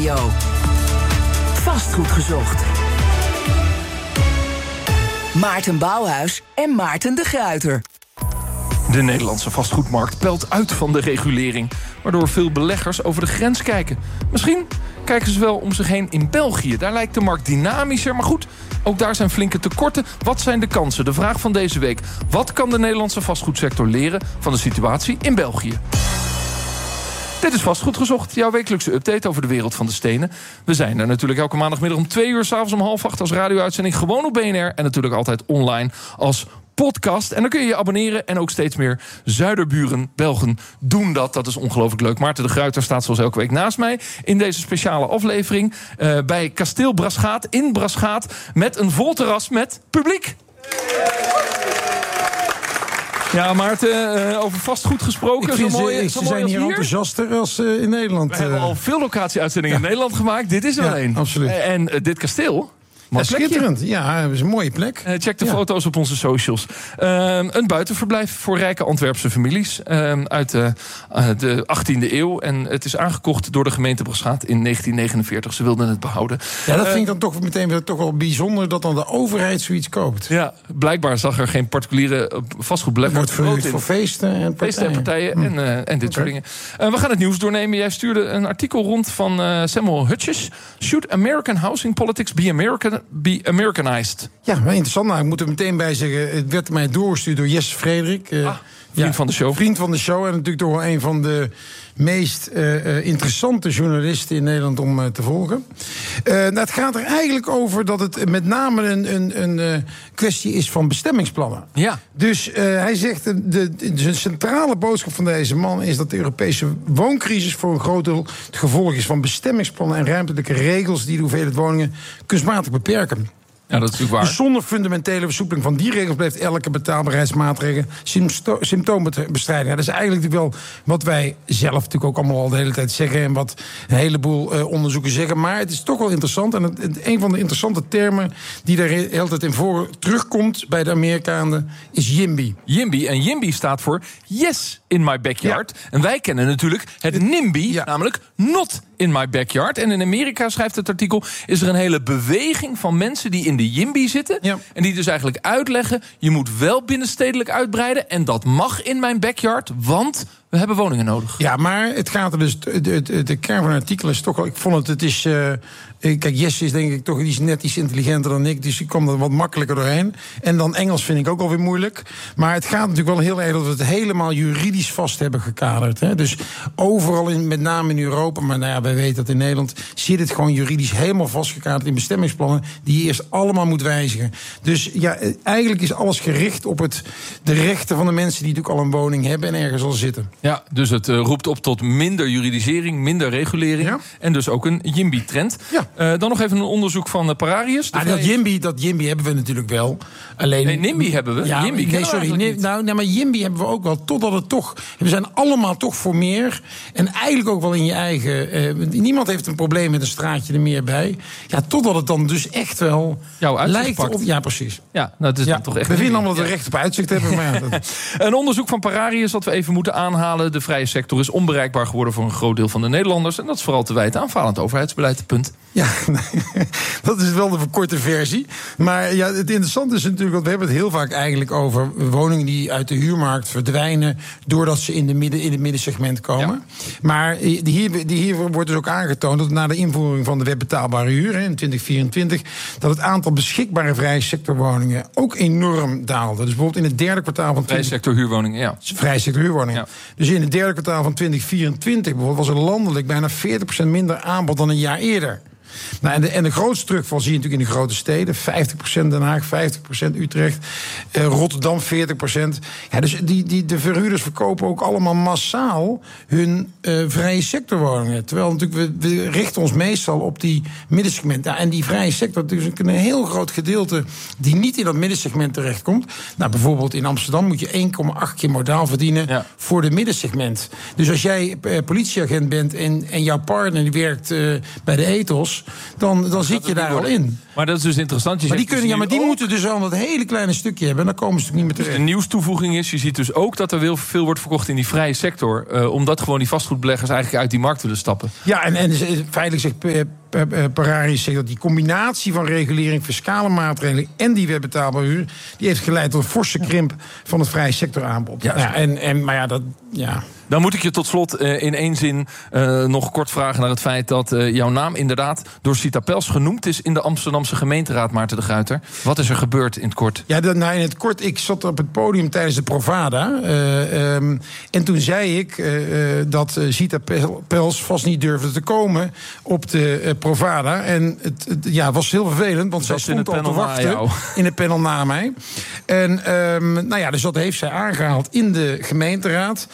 Radio. Vastgoed gezocht. Maarten Bouwhuis en Maarten de Gruyter. De Nederlandse vastgoedmarkt pelt uit van de regulering, waardoor veel beleggers over de grens kijken. Misschien kijken ze wel om zich heen in België. Daar lijkt de markt dynamischer, maar goed, ook daar zijn flinke tekorten. Wat zijn de kansen? De vraag van deze week. Wat kan de Nederlandse vastgoedsector leren van de situatie in België? Dit is Vastgoed Gezocht, jouw wekelijkse update over de wereld van de stenen. We zijn er natuurlijk elke maandagmiddag om 2 uur, 's avonds om 7:30 als radio-uitzending, gewoon op BNR en natuurlijk altijd online als podcast. En dan kun je je abonneren en ook steeds meer zuiderburen, Belgen, doen dat. Dat is ongelooflijk leuk. Maarten de Gruyter staat zoals elke week naast mij in deze speciale aflevering bij Kasteel Braschaat in Braschaat met een vol terras met publiek. Ja, Maarten, over vastgoed gesproken. Ze zijn hier enthousiaster als in Nederland. We hebben al veel locatie-uitzendingen in Nederland gemaakt. Dit is er een. Absoluut. En dit kasteel... schitterend. Ja, dat is een mooie plek. Check de foto's op onze socials. Een buitenverblijf voor rijke Antwerpse families uit de 18e eeuw. En het is aangekocht door de gemeente Braschaat in 1949. Ze wilden het behouden. Ja, dat vind ik dan toch meteen weer toch wel bijzonder dat dan de overheid zoiets koopt. Ja, blijkbaar zag er geen particuliere vastgoedbelegger. Het wordt verhuurd voor feesten en partijen en dit soort dingen. We gaan het nieuws doornemen. Jij stuurde een artikel rond van Samuel Hutchins. Should American housing politics be Americanized? Ja, maar interessant. Nou, ik moet er meteen bij zeggen, het werd mij doorgestuurd door Jesse Frederik. Vriend van de show. Vriend van de show en natuurlijk toch wel een van de meest interessante journalisten in Nederland om te volgen. Het gaat er eigenlijk over dat het met name een kwestie is van bestemmingsplannen. Ja. Dus hij zegt, de centrale boodschap van deze man is dat de Europese wooncrisis voor een groot deel het gevolg is van bestemmingsplannen en ruimtelijke regels die de hoeveelheid woningen kunstmatig beperken. Ja, dat is natuurlijk waar. Dus zonder fundamentele versoepeling van die regels blijft elke betaalbaarheidsmaatregel symptoombestrijding. Ja, dat is eigenlijk natuurlijk wel wat wij zelf natuurlijk ook allemaal al de hele tijd zeggen en wat een heleboel onderzoeken zeggen. Maar het is toch wel interessant. En een van de interessante termen die daar de hele tijd in voor terugkomt bij de Amerikanen is YIMBY. YIMBY. En YIMBY staat voor Yes in my backyard. Ja. En wij kennen natuurlijk het NIMBY, namelijk Not in my backyard. En in Amerika, schrijft het artikel, is er een hele beweging van mensen die in de YIMBY zitten. Ja. En die dus eigenlijk uitleggen, je moet wel binnenstedelijk uitbreiden. En dat mag in mijn backyard, want we hebben woningen nodig. Ja, maar het gaat er dus. De kern van het artikel is toch wel. Ik vond het is. Kijk, Jesse is denk ik toch net iets intelligenter dan ik. Dus ik kom er wat makkelijker doorheen. En dan Engels vind ik ook alweer moeilijk. Maar het gaat natuurlijk wel heel erg dat we het helemaal juridisch vast hebben gekaderd. Hè. Dus overal, met name in Europa, maar nou ja, wij weten dat in Nederland zit het gewoon juridisch helemaal vastgekaderd in bestemmingsplannen die je eerst allemaal moet wijzigen. Dus ja, eigenlijk is alles gericht op de rechten van de mensen die natuurlijk al een woning hebben en ergens al zitten. Ja, dus het roept op tot minder juridisering, minder regulering. Ja. En dus ook een YIMBY-trend. Ja. Dan nog even een onderzoek van Pararius. Dat YIMBY hebben we natuurlijk wel. Alleen, nee, NIMBY hebben we. Ja, YIMBY maar YIMBY hebben we ook wel. Totdat het toch. We zijn allemaal toch voor meer. En eigenlijk ook wel in je eigen. Niemand heeft een probleem met een straatje er meer bij. Ja, totdat het dan dus echt wel lijkt op. Ja, precies. Ja, nou, dat is dan toch echt. We vinden allemaal dat we recht op uitzicht hebben. Maar een onderzoek van Pararius dat we even moeten aanhalen. De vrije sector is onbereikbaar geworden voor een groot deel van de Nederlanders. En dat is vooral te wijten aan falend overheidsbeleid. Punt. Ja, dat is wel de verkorte versie. Maar ja, het interessante is natuurlijk, want we hebben het heel vaak eigenlijk over woningen die uit de huurmarkt verdwijnen doordat ze in het middensegment komen. Ja. Maar hier wordt dus ook aangetoond dat na de invoering van de wet betaalbare huur in 2024 dat het aantal beschikbare vrije sectorwoningen ook enorm daalde. Dus bijvoorbeeld in het derde kwartaal van vrije sector huurwoningen, ja. Vrije sector huurwoningen. Ja. Dus in het derde kwartaal van 2024 bijvoorbeeld was er landelijk bijna 40% minder aanbod dan een jaar eerder. Nou, en de grootste terugval zie je natuurlijk in de grote steden. 50% Den Haag, 50% Utrecht, Rotterdam 40%. Ja, dus de verhuurders verkopen ook allemaal massaal hun vrije sectorwoningen. Terwijl natuurlijk we richten ons meestal op die middensegment. Ja, en die vrije sector, dus een heel groot gedeelte die niet in dat middensegment terechtkomt. Nou, bijvoorbeeld in Amsterdam moet je 1,8 keer modaal verdienen voor de middensegment. Dus als jij politieagent bent en jouw partner die werkt bij de ethos, dan zit je daar al in. Maar dat is dus interessant. Maar die moeten dus al dat hele kleine stukje hebben. En dan komen ze niet meer terecht. Dus de nieuwstoevoeging is, je ziet dus ook dat er heel veel wordt verkocht in die vrije sector. Omdat gewoon die vastgoedbeleggers eigenlijk uit die markt willen stappen. Ja, en feitelijk zegt Pararis zegt dat die combinatie van regulering, fiscale maatregelen en die wetbetaalbare huur, die heeft geleid tot een forse krimp van het vrije sectoraanbod. Ja. Dan moet ik je tot slot in één zin nog kort vragen naar het feit dat jouw naam inderdaad door Sita Pels genoemd is in de Amsterdamse gemeenteraad, Maarten de Gruiter. Wat is er gebeurd in het kort? Ja, in het kort, ik zat op het podium tijdens de Provada. En toen zei ik dat Sita Pels vast niet durfde te komen op de Provada. En het was heel vervelend, want zij stond al te wachten in het panel na mij. En dus dat heeft zij aangehaald in de gemeenteraad.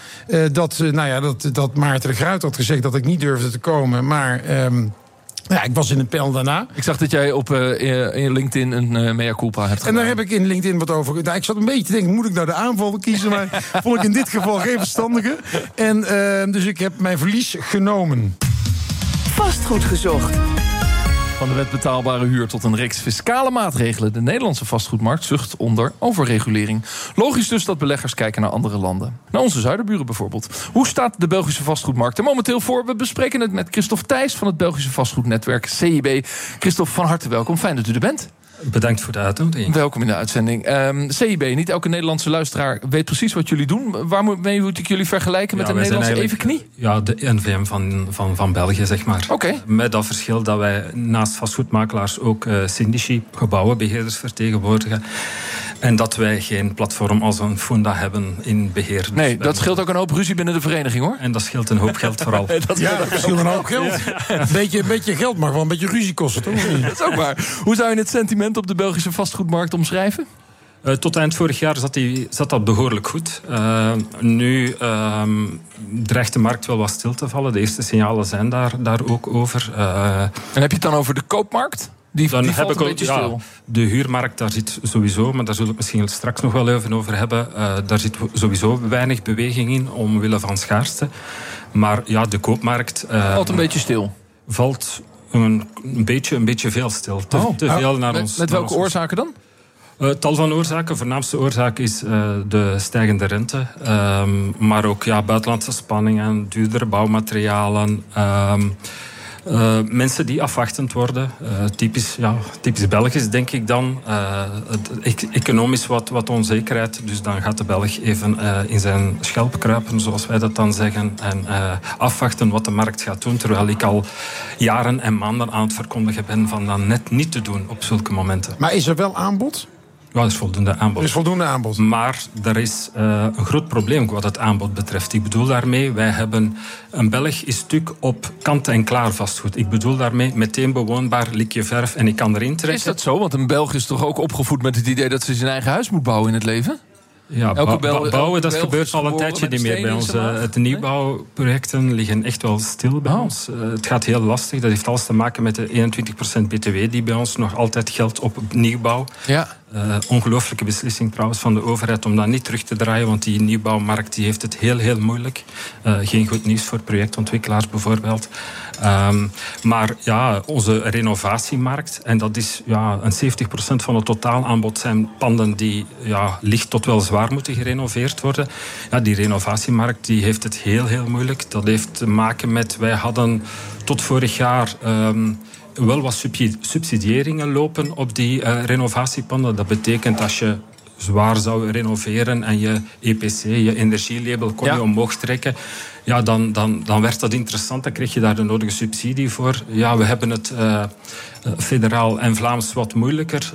Dat Maarten de Gruiter had gezegd dat ik niet durfde te komen. Maar ik was in het panel daarna. Ik zag dat jij op in LinkedIn een mea culpa hebt gedaan. En daar heb ik in LinkedIn wat over gedaan. Ik zat een beetje te denken, moet ik nou de aanval kiezen? Maar vond ik in dit geval geen verstandige. En dus ik heb mijn verlies genomen. Vastgoed gezocht. Van de wet betaalbare huur tot een reeks fiscale maatregelen. De Nederlandse vastgoedmarkt zucht onder overregulering. Logisch dus dat beleggers kijken naar andere landen. Naar onze zuiderburen bijvoorbeeld. Hoe staat de Belgische vastgoedmarkt er momenteel voor? We bespreken het met Christophe Thijs van het Belgische vastgoednetwerk CIB. Christophe, van harte welkom. Fijn dat u er bent. Bedankt voor de uitnodiging. Welkom in de uitzending. CIB, niet elke Nederlandse luisteraar weet precies wat jullie doen. Waarmee moet ik jullie vergelijken met de Nederlandse Evenknie? Ja, de NVM van België, zeg maar. Okay. Met dat verschil dat wij naast vastgoedmakelaars ook syndici, gebouwenbeheerders vertegenwoordigen. En dat wij geen platform als een Funda hebben in beheer. Dus nee, dat scheelt ook een hoop ruzie binnen de vereniging, hoor. En dat scheelt een hoop geld vooral. dat scheelt een hoop geld. Een beetje geld mag wel een beetje ruzie kosten, toch? Dat is ook waar. Hoe zou je het sentiment op de Belgische vastgoedmarkt omschrijven? Tot eind vorig jaar zat dat behoorlijk goed. Nu dreigt de markt wel wat stil te vallen. De eerste signalen zijn daar ook over. En heb je het dan over de koopmarkt? Die valt een beetje stil. De huurmarkt, daar zit sowieso, maar daar zullen we het misschien straks nog wel even over hebben. Daar zit sowieso weinig beweging in, omwille van schaarste. Maar ja, de koopmarkt valt een beetje stil. Valt een beetje veel stil. Te veel naar ons. Met welke oorzaken dan? Tal van oorzaken. Voornaamste oorzaak is de stijgende rente. Maar ook buitenlandse spanningen, duurdere bouwmaterialen. Mensen die afwachtend worden. Typisch Belgisch, denk ik dan. Economisch wat onzekerheid. Dus dan gaat de Belg even in zijn schelp kruipen, zoals wij dat dan zeggen. En afwachten wat de markt gaat doen. Terwijl ik al jaren en maanden aan het verkondigen ben van dat net niet te doen op zulke momenten. Maar is er wel aanbod? Ja, er is voldoende aanbod. Er is voldoende aanbod. Maar er is een groot probleem wat het aanbod betreft. Ik bedoel daarmee, een Belg is stuk op kant-en-klaar vastgoed. Ik bedoel daarmee meteen bewoonbaar, likje verf en ik kan erin trekken. Is dat zo? Want een Belg is toch ook opgevoed met het idee dat ze zijn eigen huis moet bouwen in het leven? Ja, bouwen, dat gebeurt al een tijdje niet meer bij ons. De nieuwbouwprojecten liggen echt wel stil bij ons. Het gaat heel lastig. Dat heeft alles te maken met de 21% BTW die bij ons nog altijd geldt op nieuwbouw. Ja. Ongelooflijke beslissing trouwens van de overheid om dat niet terug te draaien, want die nieuwbouwmarkt die heeft het heel moeilijk. Geen goed nieuws voor projectontwikkelaars bijvoorbeeld. Maar ja, onze renovatiemarkt, en dat is een 70% van het totaalaanbod zijn panden die licht tot wel zwaar moeten gerenoveerd worden. Ja, die renovatiemarkt die heeft het heel moeilijk. Dat heeft te maken met, wij hadden tot vorig jaar wel wat subsidiëringen lopen op die renovatiepanden. Dat betekent als je zwaar zou renoveren en je EPC, je energielabel, kon je omhoog trekken. Ja, dan werd dat interessant. Dan kreeg je daar de nodige subsidie voor. Ja, we hebben het federaal en Vlaams wat moeilijker.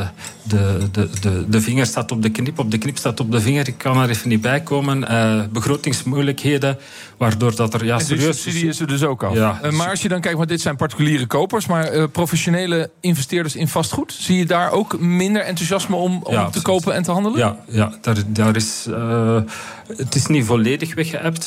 De vinger staat op de knip staat op de vinger. Ik kan er even niet bij komen. Begrotingsmoeilijkheden, waardoor dat er serieus... En de subsidie is er dus ook af. Ja, maar als je dan kijkt, want dit zijn particuliere kopers, maar professionele investeerders in vastgoed, zie je daar ook minder enthousiasme om te kopen en te handelen? Ja, daar is... het is niet volledig weggeëpt. Het is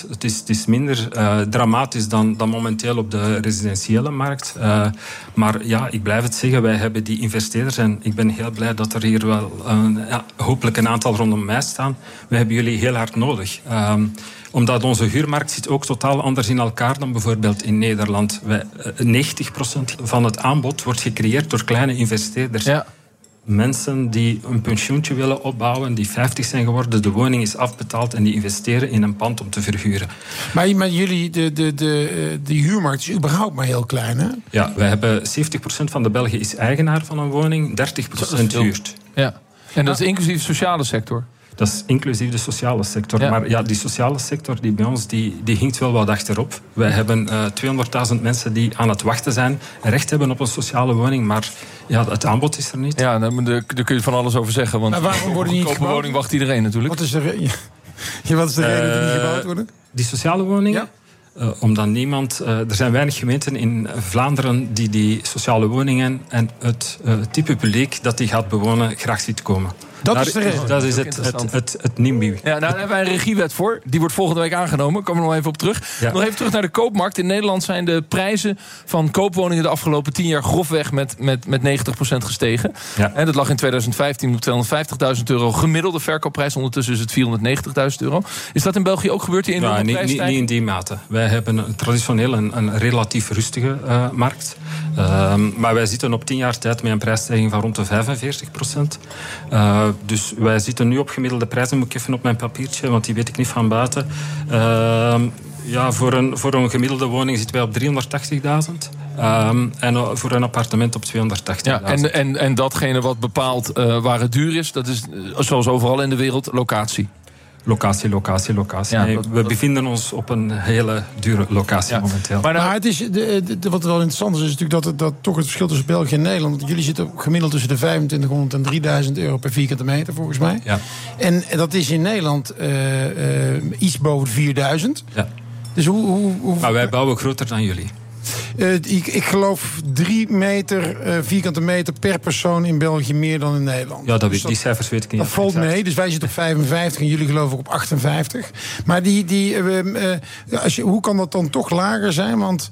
het is minder dramatisch dan momenteel op de residentiële markt. Maar ja, ik blijf het zeggen, wij hebben die investeerders en ik ben heel blij dat er hier wel hopelijk een aantal rondom mij staan. We hebben jullie heel hard nodig. Omdat onze huurmarkt zit ook totaal anders in elkaar dan bijvoorbeeld in Nederland. 90% van het aanbod wordt gecreëerd door kleine investeerders. Ja. Mensen die een pensioentje willen opbouwen, die 50 zijn geworden, de woning is afbetaald en die investeren in een pand om te verhuren. Maar jullie, de huurmarkt is überhaupt maar heel klein, hè? Ja, wij hebben 70% van de Belgen is eigenaar van een woning, 30% huurt. Ja. En dat is inclusief de sociale sector? Dat is inclusief de sociale sector. Ja. Maar ja, die sociale sector die bij ons, die hinkt wel wat achterop. Wij hebben 200.000 mensen die aan het wachten zijn, recht hebben op een sociale woning, maar ja, het aanbod is er niet. Ja, daar kun je van alles over zeggen. Want maar waarom worden die niet gebouwd? Woning wacht iedereen natuurlijk. Wat is de reden dat die niet gebouwd worden? Die sociale woningen? Ja. Omdat niemand... er zijn weinig gemeenten in Vlaanderen die sociale woningen en het type publiek dat die gaat bewonen graag ziet komen. Dat is de reden. Dat is het NIMBY. Ja, nou, daar hebben wij een regiewet voor. Die wordt volgende week aangenomen. Daar komen we nog even op terug. Ja. Nog even terug naar de koopmarkt. In Nederland zijn de prijzen van koopwoningen de afgelopen 10 jaar grofweg met 90% gestegen. Ja. En dat lag in 2015 op €250.000. Gemiddelde verkoopprijs. Ondertussen is het €490.000. Is dat in België ook gebeurd? Niet in die mate. Wij hebben traditioneel een relatief rustige markt. Maar wij zitten op 10 jaar tijd met een prijsstijging van rond de 45%. Dus wij zitten nu op gemiddelde prijzen. Moet ik even op mijn papiertje, want die weet ik niet van buiten. Ja, voor een gemiddelde woning zitten wij op 380.000. En voor een appartement op 280.000. Ja, en datgene wat bepaalt waar het duur is, dat is zoals overal in de wereld locatie. Locatie. Ja, nee, we bevinden ons op een hele dure locatie momenteel. Maar het is, wat wel interessant is natuurlijk dat toch het verschil tussen België en Nederland. Want jullie zitten gemiddeld tussen de €2500 en €3000 per vierkante meter, volgens mij. Ja. En dat is in Nederland iets boven de 4000. Ja. Dus maar wij bouwen groter dan jullie. Ik geloof 3 vierkante meter per persoon in België meer dan in Nederland. Ja, die cijfers weet ik niet. Dat valt mee, dus wij zitten op 55 en jullie geloof ik op 58. Maar hoe kan dat dan toch lager zijn? Want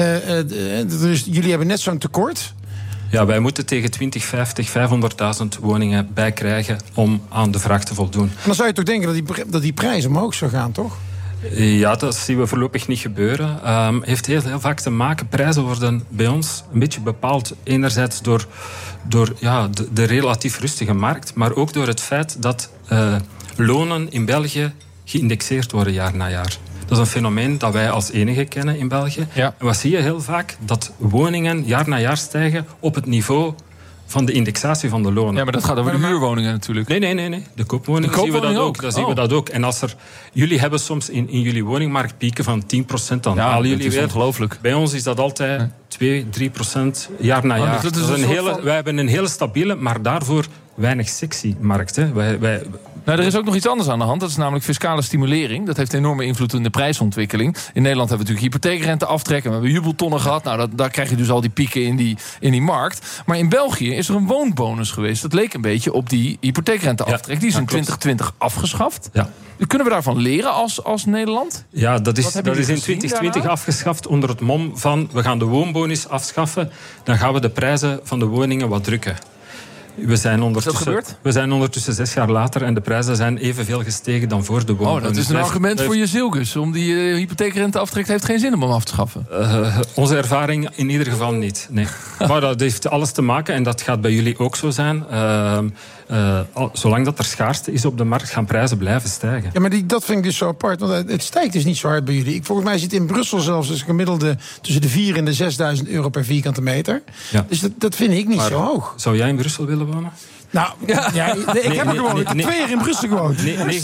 jullie hebben net zo'n tekort. Ja, wij moeten tegen 2050 500.000 woningen bijkrijgen om aan de vraag te voldoen. En dan zou je toch denken dat die prijs omhoog zou gaan, toch? Ja, dat zien we voorlopig niet gebeuren. Heeft heel vaak te maken. Prijzen worden bij ons een beetje bepaald. Enerzijds door de relatief rustige markt, maar ook door het feit dat lonen in België geïndexeerd worden jaar na jaar. Dat is een fenomeen dat wij als enige kennen in België. Ja. En wat zie je heel vaak? Dat woningen jaar na jaar stijgen op het niveau van de indexatie van de lonen. Ja, maar dat gaat over de huurwoningen natuurlijk. Nee. De koopwoningen zien we dat ook. Zien we dat ook. En jullie hebben soms in jullie woningmarkt pieken van 10%, dan halen jullie weer. Ongelooflijk. Bij ons is dat altijd 2-3% jaar na jaar. Wij hebben een hele stabiele, maar daarvoor weinig sexy markt. Hè. Nou, er is ook nog iets anders aan de hand. Dat is namelijk fiscale stimulering. Dat heeft enorme invloed in de prijsontwikkeling. In Nederland hebben we natuurlijk hypotheekrente en we hebben jubeltonnen gehad. Nou, daar krijg je dus al die pieken in die markt. Maar in België is er een woonbonus geweest. Dat leek een beetje op die hypotheekrenteaftrek. Die is in 2020 afgeschaft. Ja. Kunnen we daarvan leren als Nederland? Ja, dat is in 2020 afgeschaft onder het mom van we gaan de woonbonus afschaffen. Dan gaan we de prijzen van de woningen wat drukken. We zijn ondertussen 6 jaar later en de prijzen zijn evenveel gestegen dan voor de woonbonus. Dat is een argument voor je Zilgus. Om die hypotheekrenteaftrek heeft geen zin om hem af te schaffen. Onze ervaring in ieder geval niet. Nee. Maar dat heeft alles te maken, en dat gaat bij jullie ook zo zijn. Zolang dat er schaarste is op de markt, gaan prijzen blijven stijgen. Ja, maar dat vind ik dus zo apart. Want het stijgt dus niet zo hard bij jullie. Volgens mij zit in Brussel zelfs een gemiddelde tussen de 4.000 en de 6.000 euro per vierkante meter. Ja. Dus dat vind ik niet zo hoog. Zou jij in Brussel willen wonen? Nou, ik heb gewoon 2 jaar in Brussel gewoond.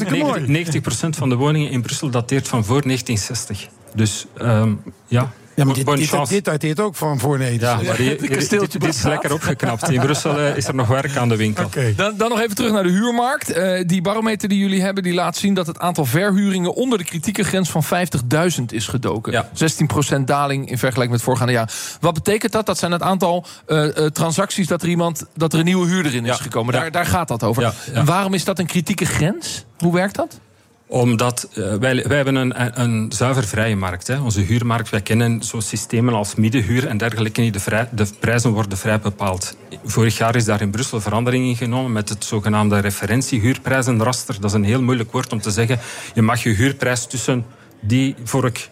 90% van de woningen in Brussel dateert van voor 1960. Dus ja... Ja, maar dit dateert ook van voor Nederland. Ja, maar dit is lekker opgeknapt. In Brussel is er nog werk aan de winkel. Okay. Dan nog even terug naar de huurmarkt. Die barometer die jullie hebben, die laat zien dat het aantal verhuringen onder de kritieke grens van 50.000 is gedoken. Ja. 16% daling in vergelijking met voorgaande jaar. Wat betekent dat? Dat zijn het aantal transacties dat er een nieuwe huurder in is gekomen. Daar gaat dat over. Ja. En waarom is dat een kritieke grens? Hoe werkt dat? Omdat wij hebben een zuiver vrije markt. Hè. Onze huurmarkt, wij kennen zo systemen als middenhuur en dergelijke niet. De prijzen worden vrij bepaald. Vorig jaar is daar in Brussel verandering in genomen met het zogenaamde referentiehuurprijzenraster. Dat is een heel moeilijk woord om te zeggen. Je mag je huurprijs tussen die vork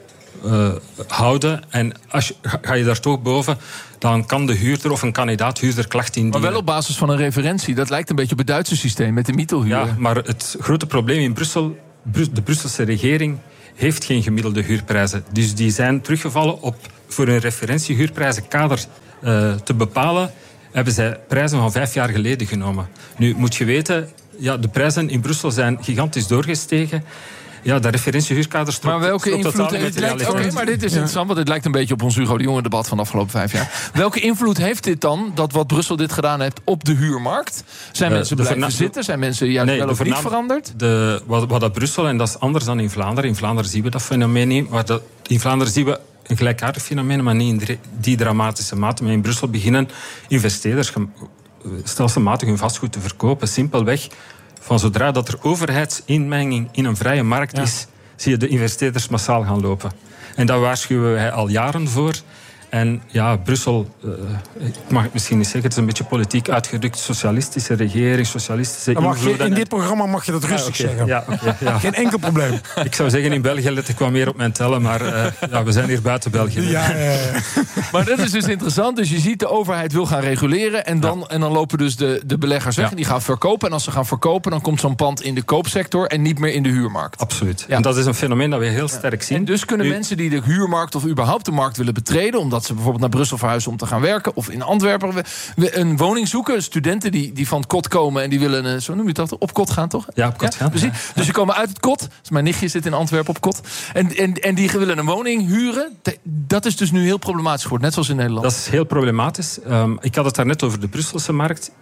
houden. En ga je daar toch boven, dan kan de huurder of een kandidaat huurder klacht indienen. Maar wel op basis van een referentie. Dat lijkt een beetje op het Duitse systeem met de mietelhuur. Ja, maar het grote probleem in Brussel, de Brusselse regering heeft geen gemiddelde huurprijzen. Dus die zijn teruggevallen op voor een referentiehuurprijzenkader te bepalen, hebben zij prijzen van 5 jaar geleden genomen. Nu moet je weten, de prijzen in Brussel zijn gigantisch doorgestegen. Ja, de referentiehuurkader maar welke invloed heeft dit? Oké, maar dit is interessant, want dit lijkt een beetje op ons Hugo de Jonge debat van de afgelopen 5 jaar. Welke invloed heeft dit dan, dat wat Brussel dit gedaan heeft, op de huurmarkt? Zijn mensen blijven zitten? Zijn mensen juist wel of niet veranderd? Wat dat Brussel, en dat is anders dan in Vlaanderen. In Vlaanderen zien we dat fenomeen niet. In Vlaanderen zien we een gelijkaardig fenomeen, maar niet in die dramatische mate. Maar in Brussel beginnen investeerders stelselmatig hun vastgoed te verkopen. Simpelweg. Van zodra dat er overheidsinmenging in een vrije markt is, zie je de investeerders massaal gaan lopen. En daar waarschuwen wij al jaren voor. En ja, Brussel, ik mag het misschien niet zeggen, het is een beetje politiek uitgedrukt, socialistische regering, socialistische invloeden. In dit programma mag je dat rustig zeggen. Ja. Geen enkel probleem. Ik zou zeggen, in België let ik wat meer op mijn tellen, maar we zijn hier buiten België. Ja. Maar dat is dus interessant. Dus je ziet, de overheid wil gaan reguleren en dan lopen dus de beleggers weg en die gaan verkopen. En als ze gaan verkopen, dan komt zo'n pand in de koopsector en niet meer in de huurmarkt. Absoluut. Ja. En dat is een fenomeen dat we heel sterk zien. En dus kunnen mensen die de huurmarkt of überhaupt de markt willen betreden, omdat ze bijvoorbeeld naar Brussel verhuizen om te gaan werken, of in Antwerpen een woning zoeken. Studenten die van het kot komen en die willen, zo noem je dat, op kot gaan, toch? Ja, op kot gaan. Precies. Dus die komen uit het kot. Dus mijn nichtje zit in Antwerpen op kot. En die willen een woning huren. Dat is dus nu heel problematisch geworden, net zoals in Nederland. Dat is heel problematisch. Ik had het daarnet over de Brusselse markt.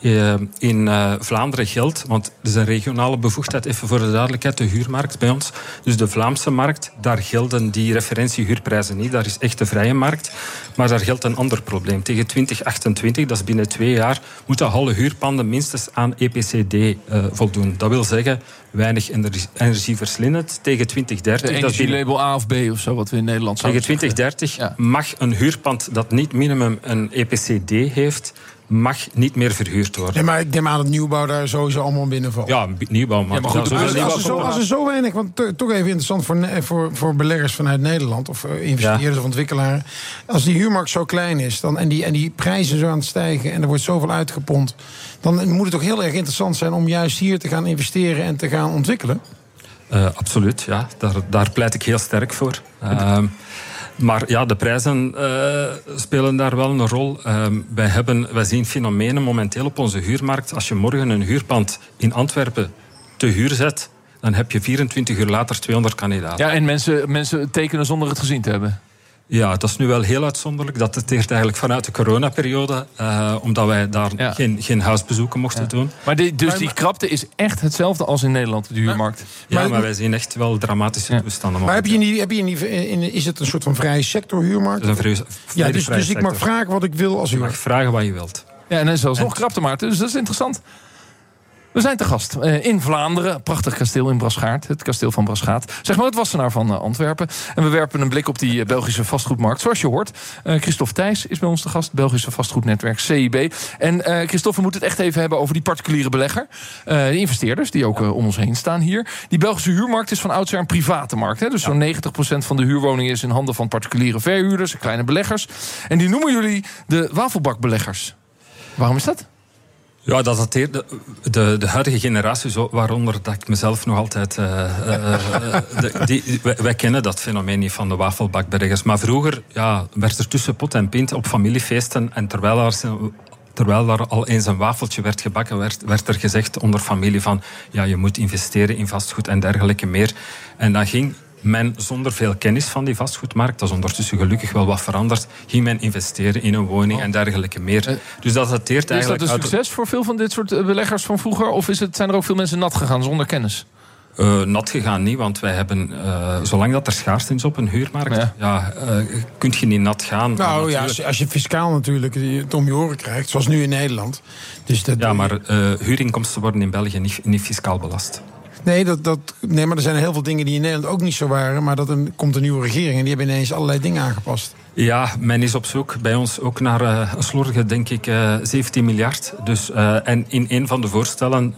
In Vlaanderen geldt, want er is een regionale bevoegdheid, even voor de duidelijkheid, de huurmarkt bij ons. Dus de Vlaamse markt, daar gelden die referentiehuurprijzen niet. Daar is echt de vrije markt. Maar daar geldt een ander probleem. Tegen 2028, dat is binnen 2 jaar, moeten alle huurpanden minstens aan EPC-D voldoen. Dat wil zeggen, weinig energieverslindend. Tegen 2030... De energielabel A of B of zo, wat we in Nederland zouden tegen 2030 mag een huurpand dat niet minimum een EPC-D heeft, mag niet meer verhuurd worden. Ja, maar ik neem aan dat nieuwbouw daar sowieso allemaal binnen valt. Ja, nieuwbouw. Maar goed, als er zo weinig, want toch even interessant voor beleggers vanuit Nederland, of investeerders of ontwikkelaars. Als die huurmarkt zo klein is en die prijzen zo aan het stijgen en er wordt zoveel uitgepompt, dan moet het toch heel erg interessant zijn om juist hier te gaan investeren en te gaan ontwikkelen? Absoluut, ja. Daar pleit ik heel sterk voor. Maar ja, de prijzen spelen daar wel een rol. Wij zien fenomenen momenteel op onze huurmarkt. Als je morgen een huurpand in Antwerpen te huur zet, dan heb je 24 uur later 200 kandidaten. Ja, en mensen tekenen zonder het gezien te hebben. Ja, dat is nu wel heel uitzonderlijk. Dat dateert eigenlijk vanuit de coronaperiode, omdat wij daar geen huisbezoeken mochten doen. Maar die krapte is echt hetzelfde als in Nederland, de huurmarkt. Ja, maar wij zien echt wel dramatische toestanden. Maar is het een soort van vrije sector huurmarkt? Dat is een dus ik mag vragen wat ik wil als je mag vragen wat je wilt. Ja, en dan is zelfs nog krapte maar. Dus dat is interessant. We zijn te gast in Vlaanderen. Een prachtig kasteel in Braschaat. Het kasteel van Braschaat. Zeg maar het Wassenaar van Antwerpen. En we werpen een blik op die Belgische vastgoedmarkt. Zoals je hoort, Christophe Thijs is bij ons te gast. Belgische vastgoednetwerk CIB. En Christophe, we moeten het echt even hebben over die particuliere belegger. De investeerders die ook om ons heen staan hier. Die Belgische huurmarkt is van oudsher een private markt. Hè? Dus zo'n 90% van de huurwoningen is in handen van particuliere verhuurders. Kleine beleggers. En die noemen jullie de wafelbakbeleggers. Waarom is dat? Ja, dat dateert de huidige generatie, waaronder dat ik mezelf nog altijd... wij kennen dat fenomeen niet van de wafelbakbeleggers. Maar vroeger werd er tussen pot en pint op familiefeesten, en terwijl daar al eens een wafeltje werd gebakken, werd er gezegd onder familie van je moet investeren in vastgoed en dergelijke meer. En dan ging men zonder veel kennis van die vastgoedmarkt, dat is ondertussen gelukkig wel wat veranderd, ging men investeren in een woning en dergelijke meer. Dus dat dateert eigenlijk... Is dat een succes voor veel van dit soort beleggers van vroeger? Of zijn er ook veel mensen nat gegaan zonder kennis? Nat gegaan niet, want wij hebben, zolang dat er schaarste is op een huurmarkt, kun je niet nat gaan. Nou ja, als je fiscaal natuurlijk het om je oren krijgt, zoals nu in Nederland. Dus maar huurinkomsten worden in België niet fiscaal belast. Nee, maar er zijn heel veel dingen die in Nederland ook niet zo waren. Maar komt een nieuwe regering en die hebben ineens allerlei dingen aangepast. Ja, men is op zoek bij ons ook naar een slordige, denk ik, 17 miljard. Dus, en in een van de voorstellen,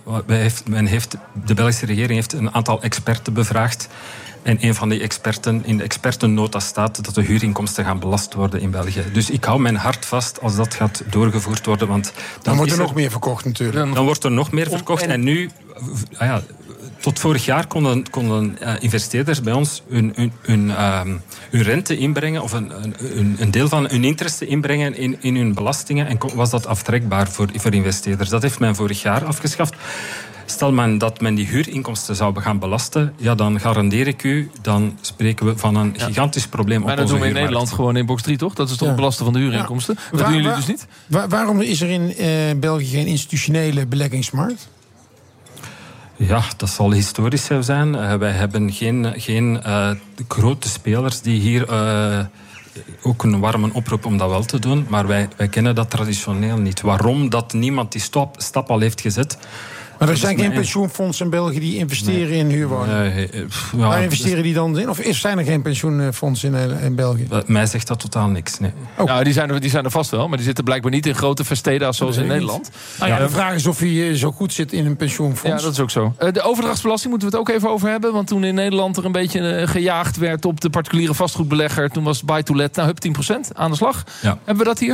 de Belgische regering heeft een aantal experten bevraagd. En een van die experten in de expertennota staat dat de huurinkomsten gaan belast worden in België. Dus ik hou mijn hart vast als dat gaat doorgevoerd worden. Want dan wordt er nog meer verkocht natuurlijk. Dan wordt er nog meer verkocht. En nu, tot vorig jaar konden investeerders bij ons hun rente inbrengen, of een deel van hun interesse inbrengen in hun belastingen. En was dat aftrekbaar voor investeerders. Dat heeft men vorig jaar afgeschaft. Stel men dat men die huurinkomsten zou gaan belasten, ja, dan garandeer ik u, dan spreken we van een gigantisch probleem op onze huurmarkt. Maar dat doen we in Nederland gewoon in box 3, toch? Dat is toch het belasten van de huurinkomsten? Ja. Dat doen jullie dus niet? Waarom is er in België geen institutionele beleggingsmarkt? Ja, dat zal historisch zo zijn. Wij hebben geen grote spelers die hier ook een warme oproep om dat wel te doen. Maar wij kennen dat traditioneel niet. Waarom dat niemand die stap al heeft gezet? Maar er zijn geen pensioenfondsen in België die investeren in huurwoningen. Waar investeren die dan in? Of zijn er geen pensioenfondsen in België? Mij zegt dat totaal niks, nee. Oh. Nou, die zijn er vast wel, maar die zitten blijkbaar niet in grote vesteda's zoals in Nederland. De vraag is of hij zo goed zit in een pensioenfonds. Ja, dat is ook zo. De overdrachtsbelasting moeten we het ook even over hebben. Want toen in Nederland er een beetje gejaagd werd op de particuliere vastgoedbelegger, toen was buy-to-let, hup 10% aan de slag. Ja. Hebben we dat hier?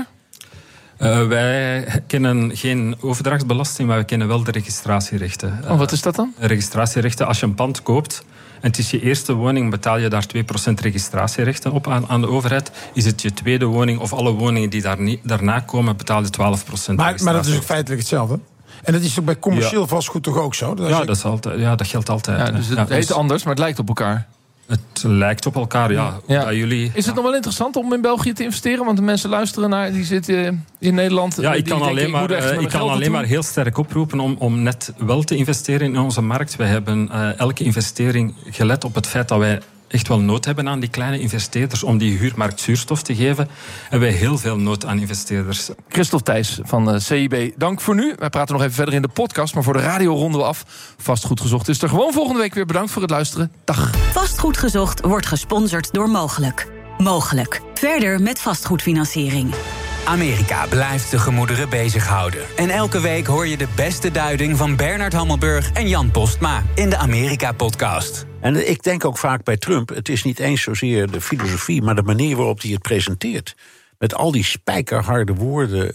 Wij kennen geen overdrachtsbelasting, maar we kennen wel de registratierechten. Wat is dat dan? Registratierechten, als je een pand koopt en het is je eerste woning, betaal je daar 2% registratierechten op aan de overheid. Is het je tweede woning of alle woningen die daarna komen, betaal je 12%. Maar dat is ook feitelijk hetzelfde? En dat is ook bij commercieel vastgoed toch ook zo? Dat geldt altijd. Ja, dus het heet anders, maar het lijkt op elkaar. Het lijkt op elkaar, ja. Bij jullie, is het nog wel interessant om in België te investeren? Want de mensen luisteren naar, die zitten in Nederland. Ja, ik kan alleen maar heel sterk oproepen om net wel te investeren in onze markt. Wij hebben elke investering gelet op het feit dat wij echt wel nood hebben aan die kleine investeerders om die huurmarkt zuurstof te geven. En wij heel veel nood aan investeerders. Christophe Thijs van CIB, dank voor nu. Wij praten nog even verder in de podcast, maar voor de radio ronden we af. Vastgoed Gezocht is er gewoon volgende week weer. Bedankt voor het luisteren. Dag. Vastgoed Gezocht wordt gesponsord door Mogelijk. Mogelijk. Verder met vastgoedfinanciering. Amerika blijft de gemoederen bezighouden. En elke week hoor je de beste duiding van Bernard Hammelburg en Jan Postma in de Amerika-podcast. En ik denk ook vaak bij Trump, het is niet eens zozeer de filosofie, maar de manier waarop hij het presenteert. Met al die spijkerharde woorden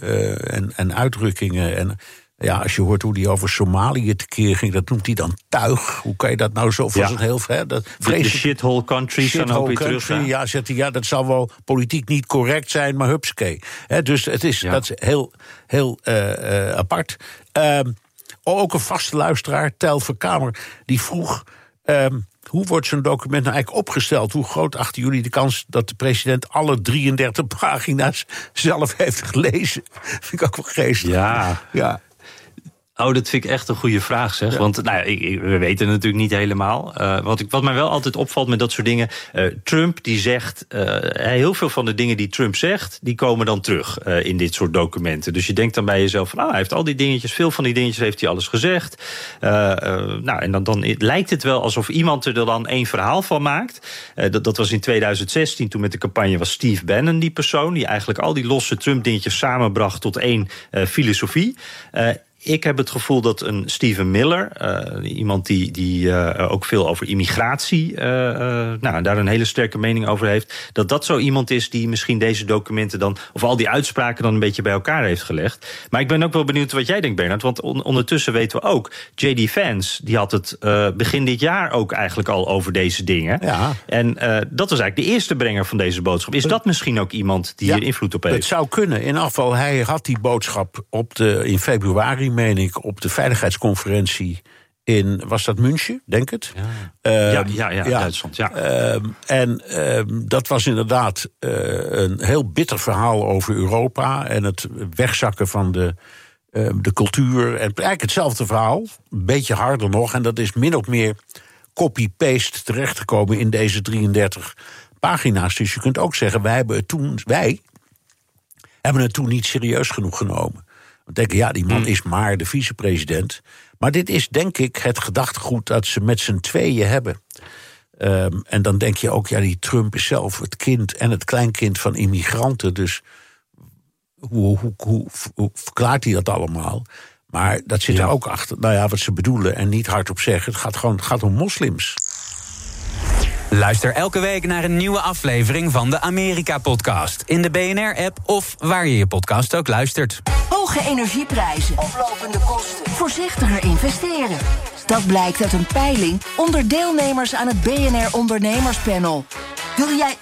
en uitdrukkingen. En ja, als je hoort hoe hij over Somalië tekeer ging, dat noemt hij dan tuig. Hoe kan je dat nou zo van heel ver? De shithole countries dan ook weer terug. Ja, zegt hij, dat zal wel politiek niet correct zijn, maar hupskee. Dus dat is heel apart. Ook een vaste luisteraar, Tel Verkamer, die vroeg, hoe wordt zo'n document nou eigenlijk opgesteld? Hoe groot achten jullie de kans dat de president alle 33 pagina's zelf heeft gelezen? Vind ik ook wel geestig. Ja. Oh, dat vind ik echt een goede vraag, zeg. Ja. Want we weten het natuurlijk niet helemaal. Wat mij wel altijd opvalt met dat soort dingen, Trump die zegt, heel veel van de dingen die Trump zegt, die komen dan terug in dit soort documenten. Dus je denkt dan bij jezelf van, hij heeft al die dingetjes, veel van die dingetjes heeft hij alles gezegd. En dan lijkt het wel alsof iemand er dan één verhaal van maakt. Dat was in 2016, toen met de campagne was Steve Bannon die persoon, die eigenlijk al die losse Trump-dingetjes samenbracht tot één filosofie. Ik heb het gevoel dat een Stephen Miller, iemand die ook veel over immigratie, daar een hele sterke mening over heeft, dat zo iemand is die misschien deze documenten dan, of al die uitspraken dan een beetje bij elkaar heeft gelegd. Maar ik ben ook wel benieuwd wat jij denkt, Bernard, want ondertussen weten we ook, J.D. Vance, die had het begin dit jaar ook eigenlijk al over deze dingen. Ja. En dat was eigenlijk de eerste brenger van deze boodschap. Is dat misschien ook iemand die hier invloed op heeft? Het zou kunnen. In afval, hij had die boodschap in februari, meen ik, op de veiligheidsconferentie in, was dat München, denk het? Ja, Duitsland. Ja. Dat was inderdaad een heel bitter verhaal over Europa en het wegzakken van de cultuur. En eigenlijk hetzelfde verhaal, een beetje harder nog. En dat is min of meer copy-paste terechtgekomen in deze 33 pagina's. Dus je kunt ook zeggen, wij hebben het toen niet serieus genoeg genomen. Want denken, die man is maar de vicepresident. Maar dit is denk ik het gedachtegoed dat ze met z'n tweeën hebben. En dan denk je ook, die Trump is zelf het kind en het kleinkind van immigranten. Dus hoe verklaart hij dat allemaal? Maar dat zit er ook achter, wat ze bedoelen en niet hardop zeggen. Het gaat om moslims. Luister elke week naar een nieuwe aflevering van de Amerika-podcast. In de BNR-app of waar je podcast ook luistert. Hoge energieprijzen, oplopende kosten, voorzichtiger investeren. Dat blijkt uit een peiling onder deelnemers aan het BNR Ondernemerspanel. Wil jij